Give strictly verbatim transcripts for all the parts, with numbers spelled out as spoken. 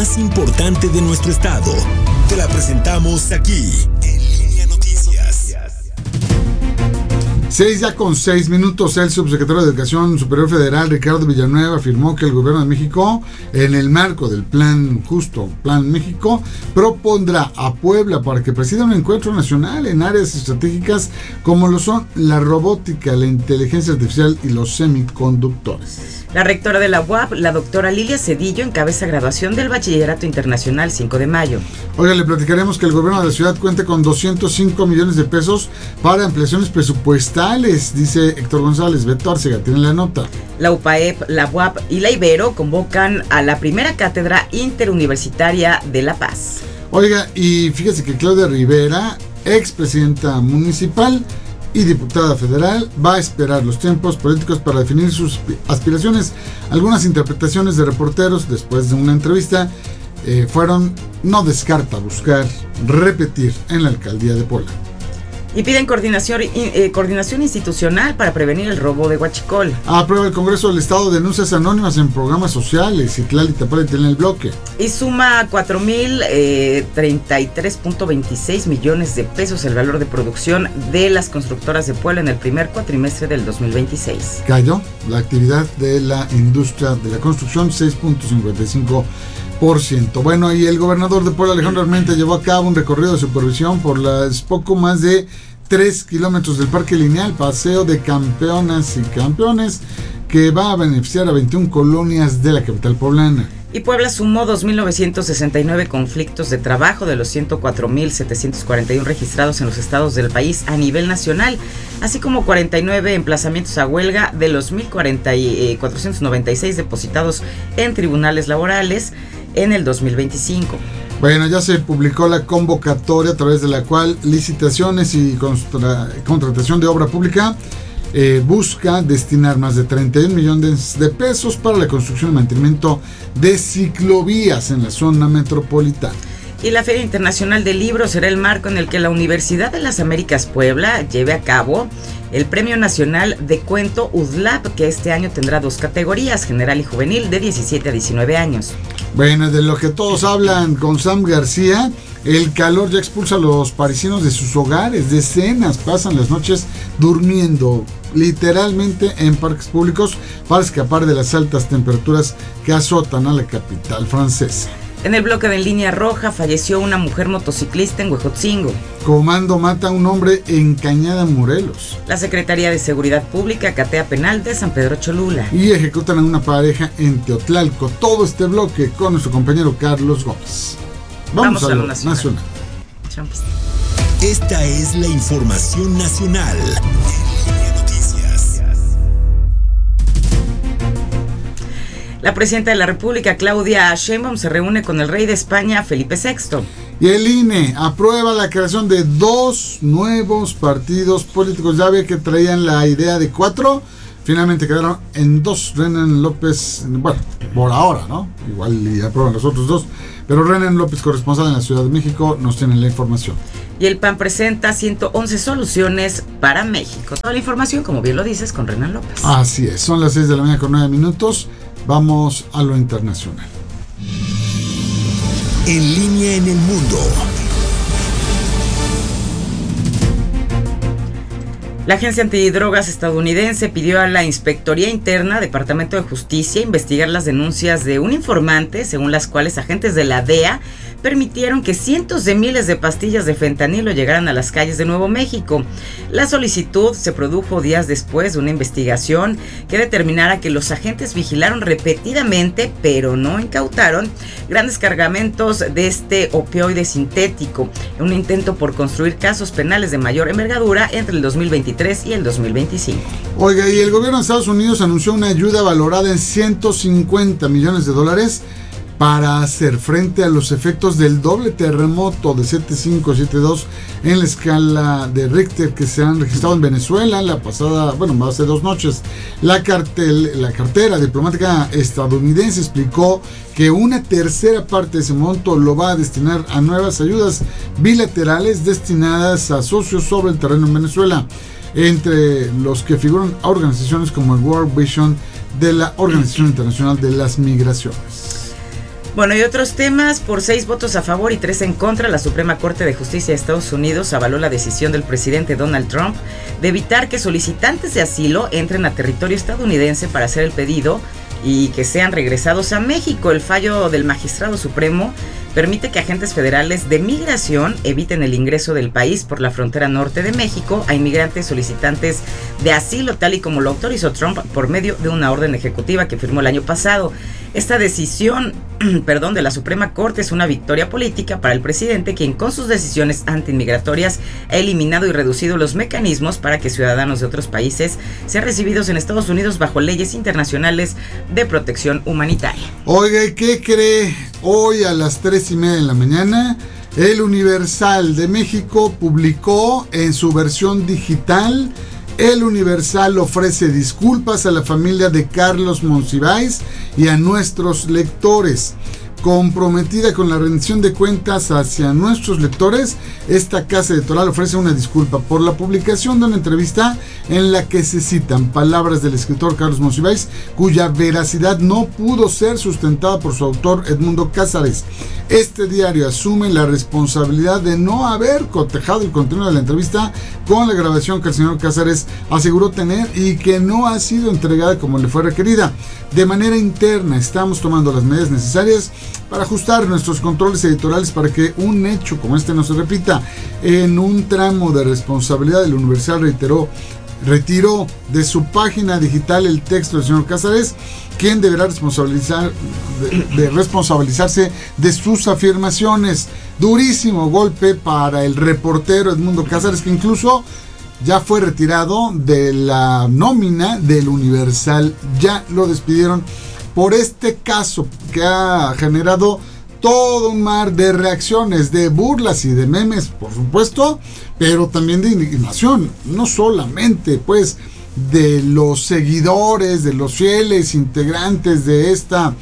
más importante de nuestro estado. Te la presentamos aquí, en Línea Noticias. Seis ya con seis minutos, el subsecretario de Educación Superior Federal, Ricardo Villanueva, afirmó que el gobierno de México, en el marco del Plan Justo, Plan México, propondrá a Puebla para que presida un encuentro nacional en áreas estratégicas como lo son la robótica, la inteligencia artificial y los semiconductores. La rectora de la U A P, la doctora Lilia Cedillo, encabeza graduación del Bachillerato Internacional cinco de mayo. Oiga, le platicaremos que el gobierno de la ciudad cuenta con doscientos cinco millones de pesos para ampliaciones presupuestales, dice Héctor González. Beto Arcega tiene la nota. La U P A E P, la U A P y la Ibero convocan a la primera cátedra interuniversitaria de La Paz. Oiga, y fíjese que Claudia Rivera, expresidenta municipal y diputada federal, va a esperar los tiempos políticos para definir sus aspiraciones. Algunas interpretaciones de reporteros después de una entrevista eh, fueron: no descarta buscar repetir en la alcaldía de Puebla. Y piden coordinación, eh, coordinación institucional para prevenir el robo de huachicol. Aprueba el Congreso del Estado denuncias anónimas en programas sociales. Citlali y Tapalé tienen el bloque. Y suma cuatro mil treinta y tres punto veintiséis millones de pesos el valor de producción de las constructoras de Puebla en el primer cuatrimestre del dos mil veintiséis. Cayó la actividad de la industria de la construcción seis punto cincuenta y cinco por ciento. Bueno, y el gobernador de Puebla, Alejandro Armenta, llevó a cabo un recorrido de supervisión por las poco más de tres kilómetros del Parque Lineal, paseo de campeonas y campeones, que va a beneficiar a veintiuna colonias de la capital poblana. Y Puebla sumó dos mil novecientos sesenta y nueve conflictos de trabajo de los ciento cuatro mil setecientos cuarenta y uno registrados en los estados del país a nivel nacional, así como cuarenta y nueve emplazamientos a huelga de los mil cuatrocientos noventa y seis depositados en tribunales laborales en el dos mil veinticinco. Bueno, ya se publicó la convocatoria a través de la cual licitaciones y contra, contratación de obra pública eh, busca destinar más de treinta y un millones de pesos para la construcción y mantenimiento de ciclovías en la zona metropolitana. Y la Feria Internacional del Libro será el marco en el que la Universidad de las Américas Puebla lleve a cabo el Premio Nacional de Cuento U D L A P, que este año tendrá dos categorías, general y juvenil, de diecisiete a diecinueve años. Bueno, de lo que todos hablan con Sam García, el calor ya expulsa a los parisinos de sus hogares. Decenas pasan las noches durmiendo literalmente en parques públicos para escapar de las altas temperaturas que azotan a la capital francesa. En el bloque de Línea Roja falleció una mujer motociclista en Huejotzingo. Comando mata a un hombre en Cañada, Morelos. La Secretaría de Seguridad Pública catea penal de San Pedro Cholula. Y ejecutan a una pareja en Teotlalco. Todo este bloque con nuestro compañero Carlos Gómez. Vamos, Vamos a, a lo nacional. nacional. Esta es la información nacional. La presidenta de la República, Claudia Sheinbaum, se reúne con el rey de España, Felipe sexto. Y el I N E aprueba la creación de dos nuevos partidos políticos. Ya ve que traían la idea de cuatro, finalmente quedaron en dos. Renan López, bueno, por ahora, ¿no? Igual y aprueban los otros dos. Pero Renan López, corresponsal en la Ciudad de México, nos tiene la información. Y el P A N presenta ciento once soluciones para México. Toda la información, como bien lo dices, con Renan López. Así es, son las seis de la mañana con nueve minutos. Vamos a lo internacional. En línea en el mundo. La agencia antidrogas estadounidense pidió a la Inspectoría Interna, Departamento de Justicia, investigar las denuncias de un informante, según las cuales agentes de la D E A permitieron que cientos de miles de pastillas de fentanilo llegaran a las calles de Nuevo México. La solicitud se produjo días después de una investigación que determinara que los agentes vigilaron repetidamente, pero no incautaron, grandes cargamentos de este opioide sintético, en un intento por construir casos penales de mayor envergadura entre el dos mil veintitrés y el dos mil veinticinco. Oiga, y el gobierno de Estados Unidos anunció una ayuda valorada en ciento cincuenta millones de dólares para hacer frente a los efectos del doble terremoto de siete punto cinco, siete punto dos en la escala de Richter que se han registrado en Venezuela la pasada, bueno, hace dos noches. La, cartel, la cartera diplomática estadounidense explicó que una tercera parte de ese monto lo va a destinar a nuevas ayudas bilaterales destinadas a socios sobre el terreno en Venezuela, entre los que figuran organizaciones como el World Vision de la Organización Internacional de las Migraciones. Bueno, y otros temas, por seis votos a favor y tres en contra, la Suprema Corte de Justicia de Estados Unidos avaló la decisión del presidente Donald Trump de evitar que solicitantes de asilo entren a territorio estadounidense para hacer el pedido y que sean regresados a México. El fallo del magistrado supremo permite que agentes federales de migración eviten el ingreso del país por la frontera norte de México a inmigrantes solicitantes de asilo, tal y como lo autorizó Trump por medio de una orden ejecutiva que firmó el año pasado. Esta decisión, perdón, de la Suprema Corte es una victoria política para el presidente, quien con sus decisiones antiinmigratorias ha eliminado y reducido los mecanismos para que ciudadanos de otros países sean recibidos en Estados Unidos bajo leyes internacionales de protección humanitaria. Oiga, ¿qué cree? Hoy a las tres y media de la mañana, el Universal de México publicó en su versión digital. El Universal ofrece disculpas a la familia de Carlos Monsiváis y a nuestros lectores. Comprometida con la rendición de cuentas hacia nuestros lectores, esta casa editorial ofrece una disculpa por la publicación de una entrevista en la que se citan palabras del escritor Carlos Monsiváis, cuya veracidad no pudo ser sustentada por su autor Edmundo Cázares. Este diario asume la responsabilidad de no haber cotejado el contenido de la entrevista con la grabación que el señor Cázares aseguró tener y que no ha sido entregada como le fue requerida. De manera interna estamos tomando las medidas necesarias para ajustar nuestros controles editoriales para que un hecho como este no se repita. En un tramo de responsabilidad, el Universal reiteró, retiró de su página digital el texto del señor Cázares, quien deberá responsabilizar, de, de responsabilizarse de sus afirmaciones. Durísimo golpe para el reportero Edmundo Cázares, que incluso ya fue retirado de la nómina del Universal. Ya lo despidieron por este caso que ha generado todo un mar de reacciones, de burlas y de memes, por supuesto, pero también de indignación, no solamente pues de los seguidores, de los fieles integrantes de esta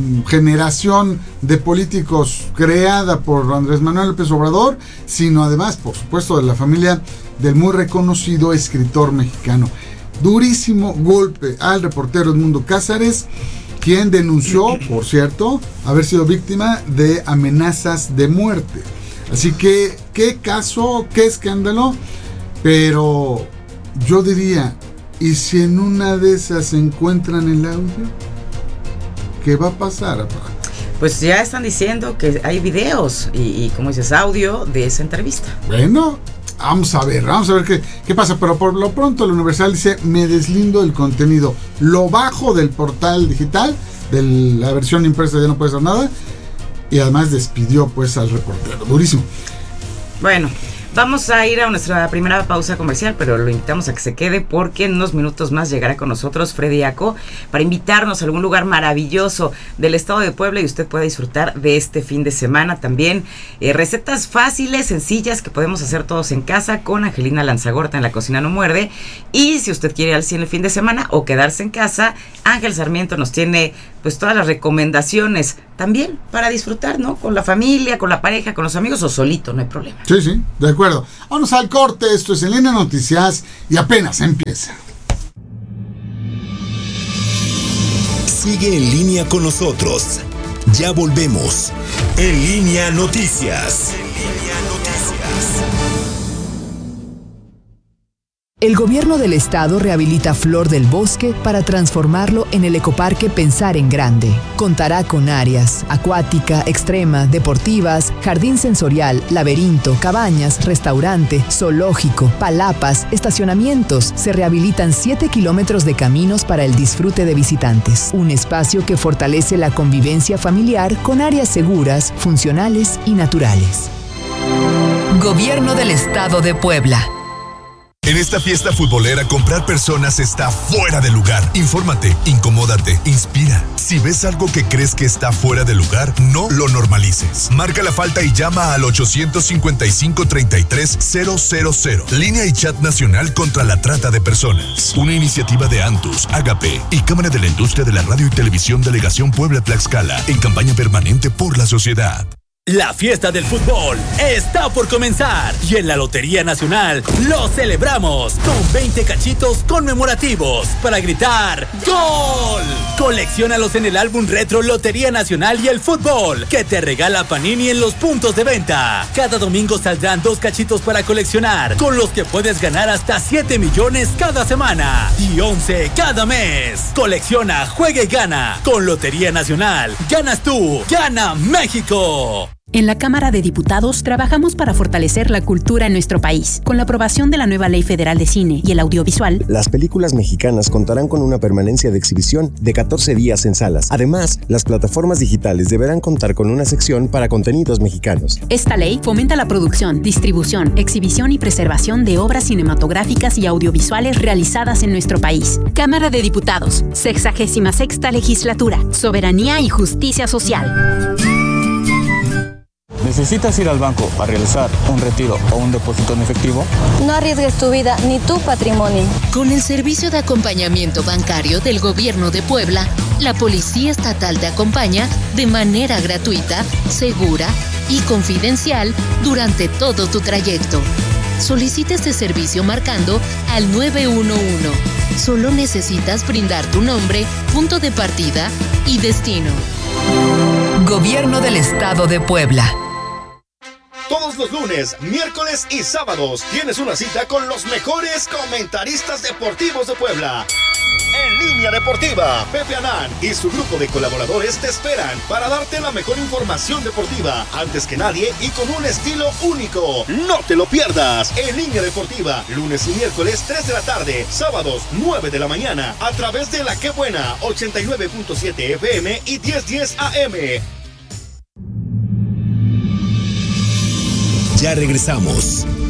generación de políticos creada por Andrés Manuel López Obrador, sino además, por supuesto, de la familia del muy reconocido escritor mexicano. Durísimo golpe al reportero Edmundo Cázares, quien denunció, por cierto, haber sido víctima de amenazas de muerte. Así que, qué caso, qué escándalo, pero yo diría, ¿y si en una de esas encuentran el audio? ¿Qué va a pasar? Pues ya están diciendo que hay videos y, y como dices, audio de esa entrevista. Bueno, vamos a ver, vamos a ver qué, qué pasa, pero por lo pronto el Universal dice, me deslindo del contenido, lo bajo del portal digital, de la versión impresa ya no puede hacer nada, y además despidió pues al reportero, durísimo. Bueno, vamos a ir a nuestra primera pausa comercial, pero lo invitamos a que se quede porque en unos minutos más llegará con nosotros Freddy Aco para invitarnos a algún lugar maravilloso del estado de Puebla y usted pueda disfrutar de este fin de semana también. Eh, recetas fáciles, sencillas que podemos hacer todos en casa con Angelina Lanzagorta en La Cocina No Muerde. Y si usted quiere ir al cine el fin de semana o quedarse en casa, Ángel Sarmiento nos tiene pues todas las recomendaciones también para disfrutar, ¿no? Con la familia, con la pareja, con los amigos o solito, no hay problema. Sí, sí, de acuerdo. Vamos al corte, esto es En Línea Noticias y apenas empieza. Sigue en línea con nosotros. Ya volvemos. En Línea Noticias. En Línea Noticias. El gobierno del estado rehabilita Flor del Bosque para transformarlo en el ecoparque Pensar en Grande. Contará con áreas acuática, extrema, deportivas, jardín sensorial, laberinto, cabañas, restaurante, zoológico, palapas, estacionamientos. Se rehabilitan siete kilómetros de caminos para el disfrute de visitantes. Un espacio que fortalece la convivencia familiar con áreas seguras, funcionales y naturales. Gobierno del Estado de Puebla. En esta fiesta futbolera, comprar personas está fuera de lugar. Infórmate, incomódate, inspira. Si ves algo que crees que está fuera de lugar, no lo normalices. Marca la falta y llama al ochocientos cincuenta y cinco, treinta y tres, cero cero cero. Línea y chat nacional contra la trata de personas. Una iniciativa de Antus, Agape y Cámara de la Industria de la Radio y Televisión Delegación Puebla-Tlaxcala en campaña permanente por la sociedad. La fiesta del fútbol está por comenzar y en la Lotería Nacional lo celebramos con veinte cachitos conmemorativos para gritar ¡Gol! Colecciónalos en el álbum retro Lotería Nacional y el fútbol que te regala Panini en los puntos de venta. Cada domingo saldrán dos cachitos para coleccionar, con los que puedes ganar hasta siete millones cada semana y once cada mes. Colecciona, juega y gana. Con Lotería Nacional, ganas tú, gana México. En la Cámara de Diputados trabajamos para fortalecer la cultura en nuestro país. Con la aprobación de la nueva Ley Federal de Cine y el Audiovisual, las películas mexicanas contarán con una permanencia de exhibición de catorce días en salas. Además, las plataformas digitales deberán contar con una sección para contenidos mexicanos. Esta ley fomenta la producción, distribución, exhibición y preservación de obras cinematográficas y audiovisuales realizadas en nuestro país. Cámara de Diputados, sexagésima sexta legislatura, soberanía y justicia social. ¿Necesitas ir al banco a realizar un retiro o un depósito en efectivo? No arriesgues tu vida ni tu patrimonio. Con el servicio de acompañamiento bancario del Gobierno de Puebla, la Policía Estatal te acompaña de manera gratuita, segura y confidencial durante todo tu trayecto. Solicita este servicio marcando al nueve uno uno. Solo necesitas brindar tu nombre, punto de partida y destino. Gobierno del Estado de Puebla. Todos los lunes, miércoles y sábados tienes una cita con los mejores comentaristas deportivos de Puebla. En Línea Deportiva, Pepe Anán y su grupo de colaboradores te esperan para darte la mejor información deportiva antes que nadie y con un estilo único. No te lo pierdas. En Línea Deportiva, lunes y miércoles tres de la tarde, sábados nueve de la mañana, a través de La Qué Buena ochenta y nueve punto siete F M y diez diez A M. Ya regresamos.